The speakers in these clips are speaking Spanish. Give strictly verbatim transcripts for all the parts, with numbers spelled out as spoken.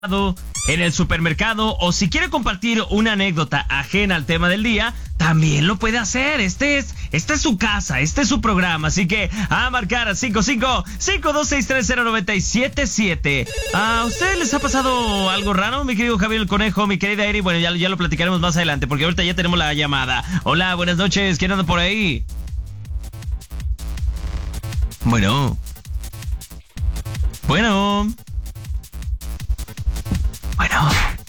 en el supermercado, o si quiere compartir una anécdota ajena al tema del día, también lo puede hacer. Este es, esta es su casa, este es su programa, así que a marcar a cinco cinco, cinco dos seis tres, cero nueve siete siete. ¿A ustedes les ha pasado algo raro, mi querido Javier el Conejo, mi querida Eri? Bueno, ya, ya lo platicaremos más adelante, porque ahorita ya tenemos la llamada. Hola, buenas noches, ¿quién anda por ahí? Bueno. Bueno. Bueno.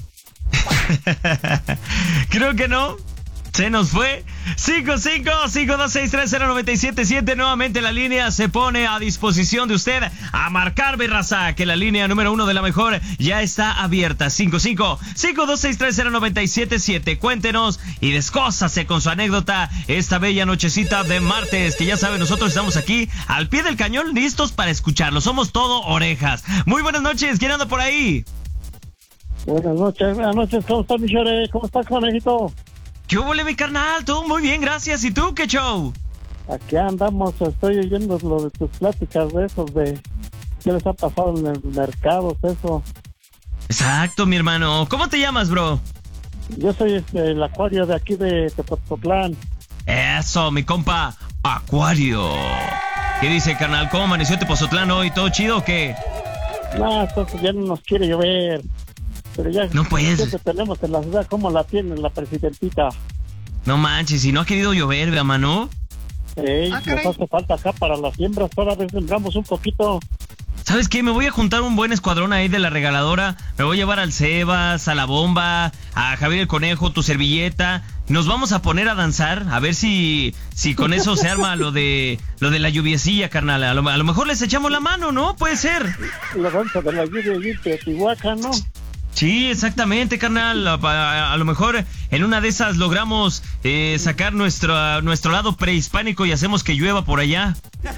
Creo que no. Se nos fue. cinco cinco, cinco dos seis tres, cero nueve siete siete. Nuevamente la línea se pone a disposición de usted. A marcar, raza, que la línea número uno de la mejor ya está abierta. cinco cinco, cinco dos seis tres, cero nueve siete siete. Cuéntenos y descósase con su anécdota esta bella nochecita de martes, que ya saben, nosotros estamos aquí al pie del cañón, listos para escucharlo. Somos todo orejas. Muy buenas noches. ¿Quién anda por ahí? Buenas noches, buenas noches. ¿Cómo estás, mi Chore? ¿Cómo estás, conejito? ¿Qué hubo, mi carnal? Todo muy bien, gracias. ¿Y tú, qué show? Aquí andamos, estoy oyendo lo de tus pláticas de esos de qué les ha pasado en el mercado, eso. Exacto, mi hermano. ¿Cómo te llamas, bro? Yo soy este, el Acuario de aquí de Tepoztlán. Eso, mi compa, Acuario. ¿Qué dice, carnal? ¿Cómo amaneció Tepoztlán hoy? ¿Todo chido o qué? No, entonces ya no nos quiere llover. Pero ya no puedes. Siempre tenemos en la ciudad como la tiene la presidentita. No manches, si no ha querido llover, ¿verdad, mano? Ey, ah, nos hace falta acá para las siembras, todavía sembramos un poquito. ¿Sabes qué? Me voy a juntar un buen escuadrón ahí de la regaladora. Me voy a llevar al Sebas, a la Bomba, a Javier el Conejo, tu servilleta. Nos vamos a poner a danzar, a ver si si con eso se arma lo de lo de la lluviecilla, carnal. A lo, a lo mejor les echamos la mano, ¿no? Puede ser. La danza de la lluvia de Teotihuacán, ¿no? Sí, exactamente, carnal. A, a, a lo mejor en una de esas logramos eh, sacar nuestro, nuestro lado prehispánico y hacemos que llueva por allá.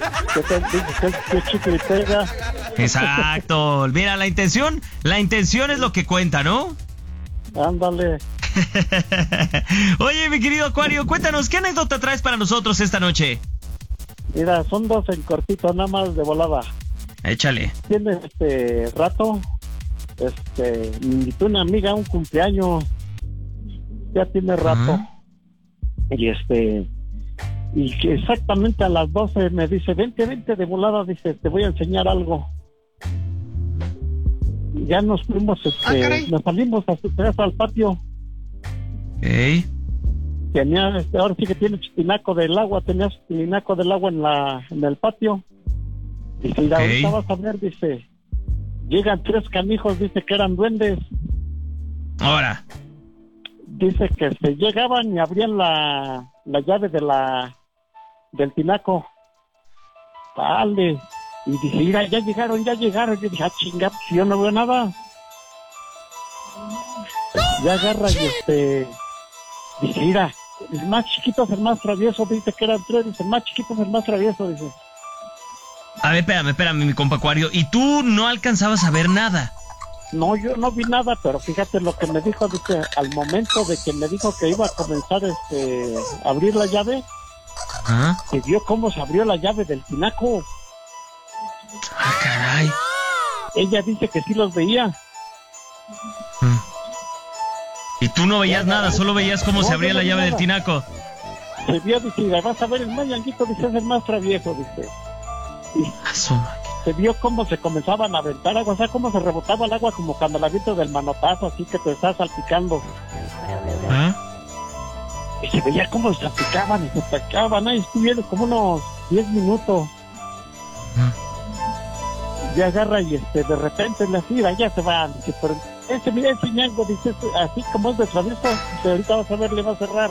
Exacto. Mira, la intención, la intención es lo que cuenta, ¿no? Ándale. Oye, mi querido Acuario, cuéntanos, ¿qué anécdota traes para nosotros esta noche? Mira, son dos en cortito, nada más de volada. Échale. Tiene este rato... Este, me invitó una amiga a un cumpleaños, ya tiene rato, uh-huh. y este, y que exactamente a las doce me dice, vente, vente de volada, dice, te voy a enseñar algo. Y ya nos fuimos, este, ah, nos salimos a su casa al patio. Okay. Tenía, este, ahora sí que tiene tinaco del agua, tenía tinaco del agua en la, en el patio. Dice, okay. Ahorita vas a ver, dice. Llegan tres canijos, dice que eran duendes. Ahora. Dice que se llegaban y abrían la, la llave de la del tinaco. Vale. Y dice, mira, ya llegaron, ya llegaron. Yo dije, ah, chinga, pues yo no veo nada. Ya agarra y este... Dice, mira, el más chiquito es el más travieso. Dice que eran tres, dice, el más chiquito es el más travieso, dice. A ver, espérame, espérame, mi compa Acuario. ¿Y tú no alcanzabas a ver nada? No, yo no vi nada, pero fíjate lo que me dijo, dice, al momento de que me dijo que iba a comenzar este, a abrir la llave, ¿ah? Se vio cómo se abrió la llave del tinaco. Ah, caray. Ella dice que sí los veía. ¿Mm? Y tú no veías ya, nada, solo veías cómo no, se abría no la llave nada. Del tinaco. Se vio, dice, vas a ver el mayanguito, dice, es el más travieso, dice. Y se vio cómo se comenzaban a aventar agua, o sea, cómo se rebotaba el agua como cuando la viento del manotazo, así que te estás salpicando. ¿Eh? Y se veía cómo se salpicaban y se salpicaban, ahí estuvieron como unos diez minutos. ¿Eh? Y agarra y este, de repente le tira, ya se van. Dice, pero ese, mira, ese ñango, dice, así como es de travieso, dice, ahorita vas a ver, le va a cerrar.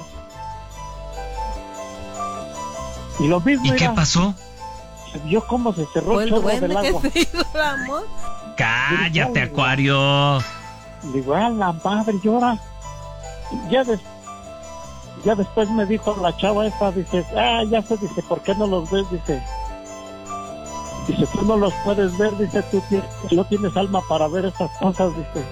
Y lo mismo. ¿Y era, qué pasó? Vio cómo se cerró el chorro del agua. Que se hizo el amor. Cállate, Acuario. Digo, a la madre, llora. Ya, des, ya después me dijo la chava esta, dice, ah, ya sé, dice, ¿por qué no los ves? Dice, dice, tú no los puedes ver, dice, tú tienes, no tienes alma para ver estas cosas, dice.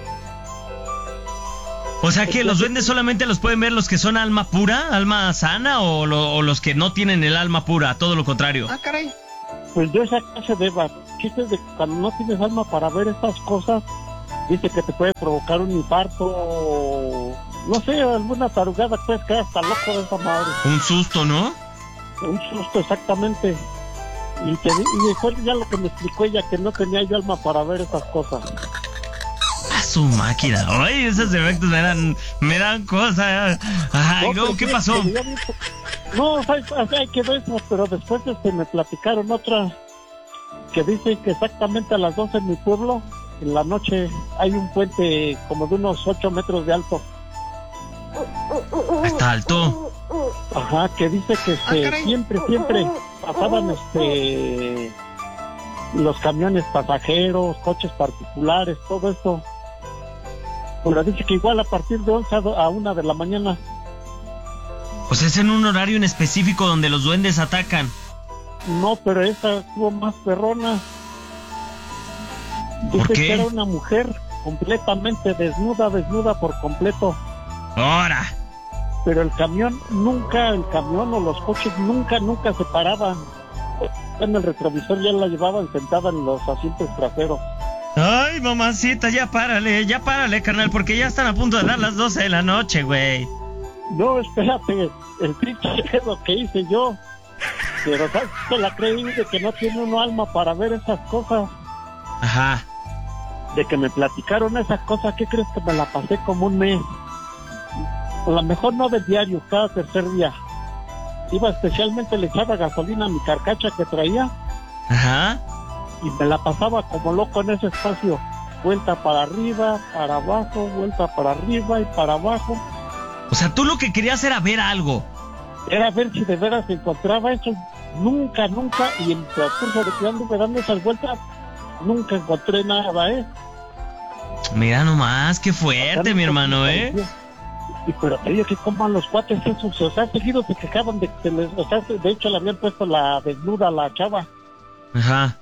O sea que los duendes solamente los pueden ver los que son alma pura, alma sana, o, lo, o los que no tienen el alma pura, todo lo contrario. Ah, caray. Pues yo esa clase de chistes de cuando no tienes alma para ver estas cosas, dice que te puede provocar un infarto o, no sé, alguna tarugada, puedes quedar hasta loco de esa madre. Un susto, ¿no? Un susto, exactamente. Y, te, y fue ya lo que me explicó ella, que no tenía yo alma para ver esas cosas. A su máquina. Ay, esos efectos me dan, me dan cosas. Ay, no, ¿qué pasó? No, hay que ver eso, pero después este, me platicaron otra que dice que exactamente a las doce en mi pueblo, en la noche, hay un puente como de unos ocho metros de alto. ¿Está alto? Ajá, que dice que este, ah, siempre, siempre pasaban este los camiones pasajeros, coches particulares, todo esto. Pero dice que igual a partir de once a una de la mañana. Pues es en un horario en específico donde los duendes atacan. No, pero esa estuvo más perrona. ¿Por dice qué? Que era una mujer completamente desnuda, desnuda por completo. ¡Ahora! Pero el camión nunca, el camión o los coches nunca, nunca se paraban. En el retrovisor ya la llevaban sentada en los asientos traseros. Ay, mamacita, ya párale, ya párale, carnal, porque ya están a punto de dar las doce de la noche, güey. No, espérate, el pinche es lo que hice yo. Pero ¿sabes? Se la creí de que no tiene uno alma para ver esas cosas. Ajá. De que me platicaron esas cosas, ¿qué crees que me la pasé como un mes? A lo mejor no de diario, cada tercer día. Iba especialmente, le echaba gasolina a mi carcacha que traía. Ajá. Y me la pasaba como loco en ese espacio. Vuelta para arriba, para abajo, vuelta para arriba y para abajo. O sea, tú lo que querías era ver algo. Era ver si de veras encontraba eso. Nunca, nunca, y en el transcurso de que anduve dando esas vueltas, nunca encontré nada, ¿eh? Mira nomás, qué fuerte, mi hermano, ¿eh? Y pero te digo que como los cuates esos, o sea, seguido se quejaban de que se les, o sea, de hecho le habían puesto la desnuda a la chava. Ajá.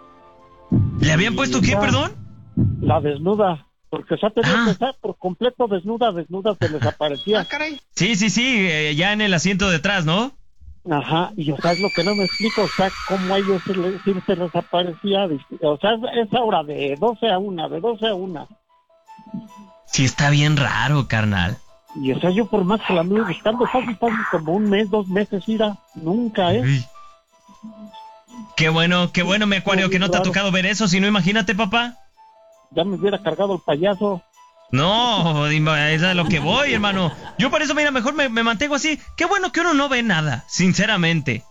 ¿Le habían puesto y qué, la, perdón? La desnuda. Porque, o sea, tenía ah. que estar por completo desnuda, desnuda, se les aparecía. Ah, caray. Sí, sí, sí, eh, ya en el asiento detrás, ¿no? Ajá, y o sea, es lo que no me explico, o sea, cómo a ellos se les, se les aparecía, o sea, esa hora de doce a una, de doce a una. Sí, está bien raro, carnal. Y o sea, yo por más que la ando buscando, fácil, fácil, como un mes, dos meses, ira, nunca, ¿eh? Uy. Qué bueno, qué bueno, mi Acuario, que no te ha tocado ver eso, si no, imagínate, papá. Ya me hubiera cargado el payaso. No, es a lo que voy, hermano. Yo por eso, mira, mejor me, me mantengo así. Qué bueno que uno no ve nada, sinceramente.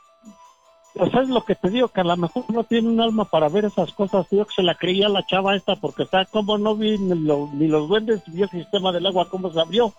O sea, es lo que te digo, que a lo mejor no tiene un alma para ver esas cosas. Yo que se la creía la chava esta, porque está como no vi ni, lo, ni los duendes, vi el sistema del agua, cómo se abrió.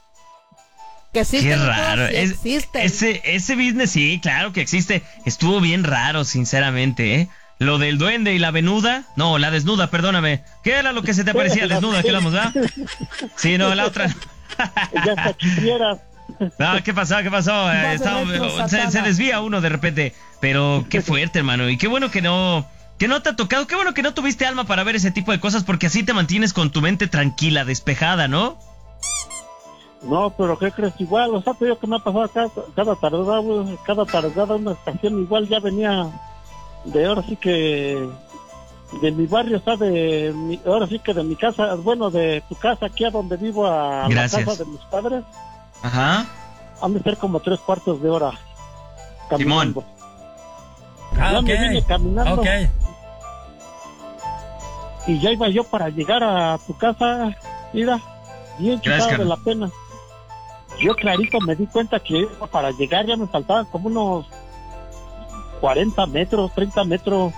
Que existe. Qué raro. Sí es, existe. Ese, ese business, sí, claro que existe. Estuvo bien raro, sinceramente, ¿eh? Lo del duende y la venuda, no, la desnuda, perdóname. ¿Qué era lo que se te parecía desnuda? ¿Qué vamos, ah? Sí, no, la otra. Ya está quisiera. No, ¿qué pasó? ¿Qué pasó? Eh, está, se, se desvía uno de repente. Pero qué fuerte, hermano. Y qué bueno que no, que no te ha tocado. Qué bueno que no tuviste alma para ver ese tipo de cosas, porque así te mantienes con tu mente tranquila, despejada, ¿no? No, pero ¿qué crees? Igual, o sea, te digo que me ha pasado cada, cada tardada, cada tardada una estación, igual ya venía de ahora sí que de mi barrio, o sea, de mi, ahora sí que de mi casa, bueno, de tu casa aquí a donde vivo a Gracias. La casa de mis padres. Ajá. Han de ser como tres cuartos de hora caminando. Simón. Ya Ah, okay. me vine caminando. Okay. Y ya iba yo para llegar a tu casa, mira, bien chutado de la pena. Yo clarito me di cuenta que para llegar ya me faltaban como unos cuarenta metros, treinta metros.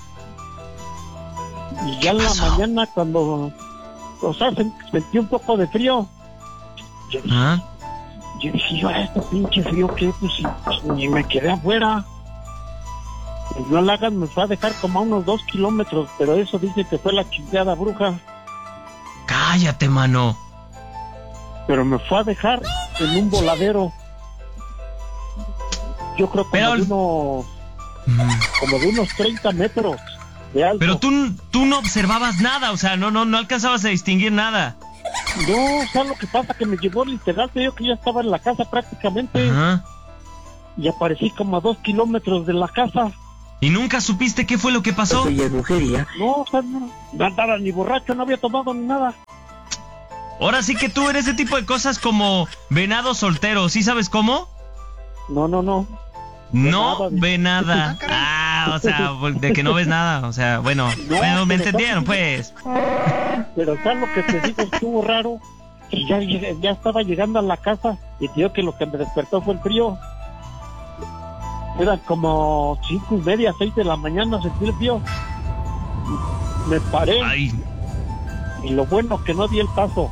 Y ya en la mañana cuando, o sea, sentí un poco de frío. Yo dije, ¿Ah? yo dije, yo, este pinche frío que pues, pues ni me quedé afuera. El no la hagan me fue a dejar como a unos dos kilómetros, pero eso dice que fue la chingada bruja. Cállate, mano. Pero me fue a dejar en un voladero. Yo creo como pero... de unos como de unos treinta metros de alto. Pero tú, tú no observabas nada, o sea, no, no, no alcanzabas a distinguir nada. No, o sea, lo que pasa que me llevó literal, te digo que ya estaba en la casa prácticamente. Ajá. Y aparecí como a dos kilómetros de la casa. ¿Y nunca supiste qué fue lo que pasó? No, o sea, no, no andaba ni borracho, no había tomado ni nada. Ahora sí que tú eres ese tipo de cosas como venado soltero, ¿sí sabes cómo? No, no, no. No ve nada. Ah, o sea, de que no ves nada. O sea, bueno, no, bueno me entendieron, pues. Pero ¿sabes lo que te digo? Estuvo raro. Y ya, ya estaba llegando a la casa y te digo que lo que me despertó fue el frío. Eran como cinco y media, seis de la mañana, sentí el frío. Me paré. Ay. Y lo bueno que no di el paso.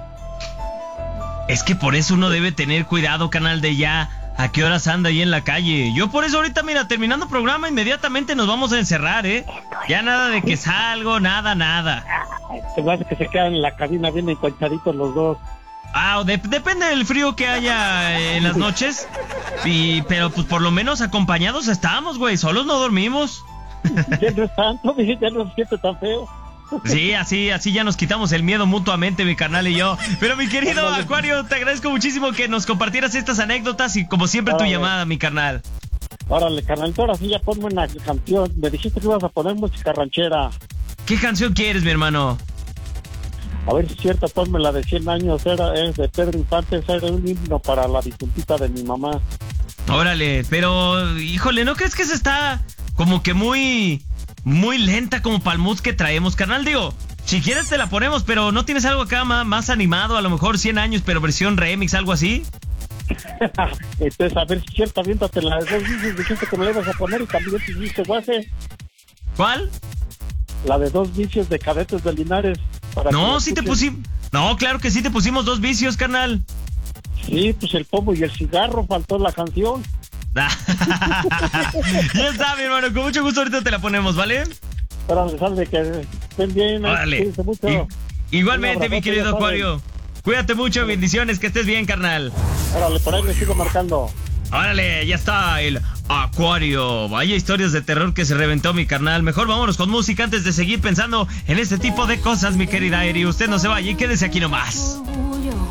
Es que por eso uno debe tener cuidado, canal, de ya a qué horas anda ahí en la calle. Yo por eso ahorita, mira, terminando programa, inmediatamente nos vamos a encerrar, ¿eh? Ya nada de que salgo, nada, nada. Se me hace que se quedan en la cabina bien enconchaditos los dos. Ah, de- depende del frío que haya en las noches. Y, pero pues por lo menos acompañados estamos, güey. Solos no dormimos. Ya no es tanto, ya no se siente tan feo. Sí, así, así ya nos quitamos el miedo mutuamente, mi carnal y yo. Pero mi querido Acuario, te agradezco muchísimo que nos compartieras estas anécdotas y como siempre tu llamada, mi carnal. Órale, carnal, ahora sí ya ponme una canción. Me dijiste que ibas a poner música ranchera. ¿Qué canción quieres, mi hermano? A ver si es cierto, ponme la de cien años, era, es de Pedro Infante, era un himno para la difuntita de mi mamá. Órale, pero, híjole, ¿no crees que se está como que muy, muy lenta como para el mood que traemos, carnal? Digo, si quieres te la ponemos, pero ¿no tienes algo acá más, más animado? A lo mejor cien años, pero versión remix, algo así. Entonces, a ver si es cierto, aviéntate las dos vicios, dijiste que me la ibas a poner y también te hiciste guase. ¿Cuál? La de dos vicios de Cadetes de Linares. Para No, sí te pusimos. No, claro que sí te pusimos dos vicios, carnal. Sí, pues el pomo y el cigarro, faltó la canción. Ya está, mi hermano, con mucho gusto ahorita te la ponemos, ¿vale? Pero me sale que estén bien. Órale. Mucho. I- igualmente, mi querido ya Acuario. Cuídate mucho, bendiciones, que estés bien, carnal. Órale, por ahí me sigo marcando. Órale, ya está el Acuario. Vaya historias de terror que se reventó, mi carnal. Mejor vámonos con música antes de seguir pensando en este tipo de cosas, mi querida Eri. Usted no se vaya y quédese aquí nomás.